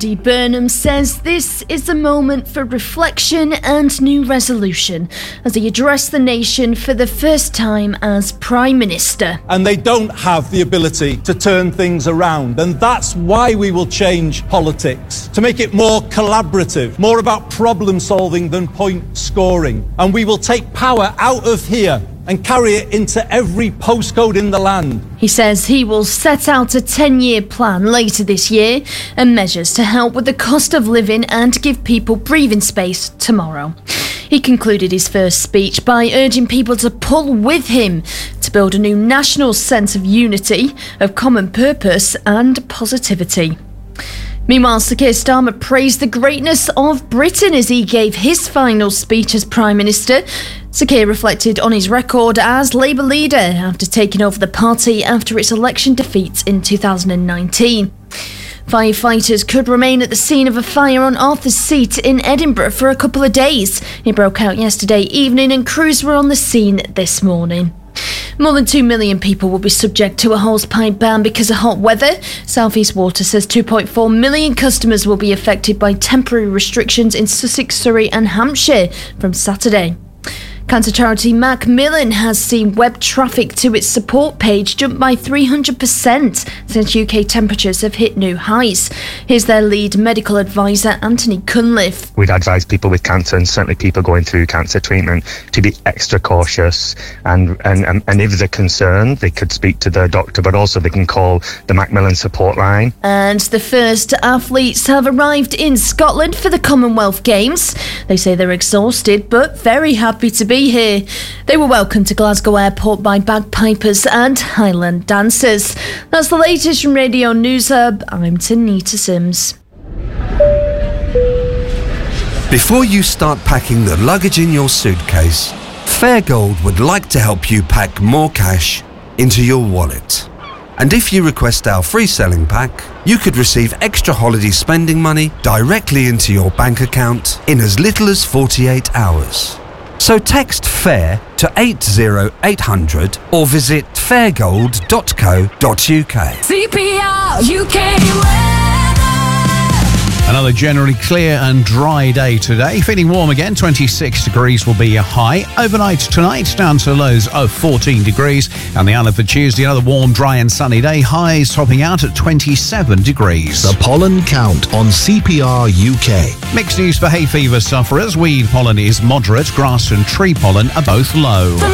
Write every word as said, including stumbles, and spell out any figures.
Andy Burnham says this is a moment for reflection and new resolution as he addressed the nation for the first time as Prime Minister. And they don't have the ability to turn things around, and that's why we will change politics, to make it more collaborative, more about problem solving than point scoring. And we will take power out of here and carry it into every postcode in the land. He says he will set out a ten-year plan later this year and measures to help with the cost of living and give people breathing space tomorrow. He concluded his first speech by urging people to pull with him to build a new national sense of unity, of common purpose and positivity. Meanwhile, Sir Keir Starmer praised the greatness of Britain as he gave his final speech as Prime Minister. Sir Keir reflected on his record as Labour leader after taking over the party after its election defeat in two thousand nineteen. Firefighters could remain at the scene of a fire on Arthur's Seat in Edinburgh for a couple of days. It broke out yesterday evening and crews were on the scene this morning. More than two million people will be subject to a hosepipe ban because of hot weather. South East Water says two point four million customers will be affected by temporary restrictions in Sussex, Surrey and Hampshire from Saturday. Cancer charity Macmillan has seen web traffic to its support page jump by three hundred percent since U K temperatures have hit new highs. Here's their lead medical advisor, Anthony Cunliffe. We'd advise people with cancer, and certainly people going through cancer treatment, to be extra cautious, and, and, and, and if they're concerned, they could speak to their doctor, but also they can call the Macmillan support line. And the first athletes have arrived in Scotland for the Commonwealth Games. They say they're exhausted, but very happy to be here. They were welcomed to Glasgow Airport by bagpipers and Highland dancers. That's the latest from Radio News Hub. I'm Tanita Sims. Before you start packing the luggage in your suitcase, Fairgold would like to help you pack more cash into your wallet. And if you request our free selling pack, you could receive extra holiday spending money directly into your bank account in as little as forty-eight hours. So text FAIR to eight zero eight hundred or visit fairgold dot co dot uk. C P R U K weather. Another generally clear and dry day today. Feeling warm again, twenty-six degrees will be your high. Overnight tonight, down to lows of fourteen degrees. And the outlook for Tuesday, another warm, dry and sunny day. Highs topping out at twenty-seven degrees. The pollen count on C P R U K. Mixed news for hay fever sufferers. Weed pollen is moderate, grass and tree pollen are both low.